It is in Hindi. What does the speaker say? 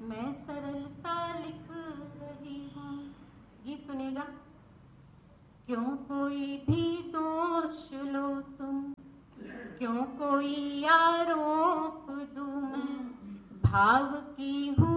मैं सरल सा लिख रही हूँ। गीत सुनिएगा। क्यों कोई भी दोष लो तुम, क्यों कोई आरोप दूं मैं, भाव की हूँ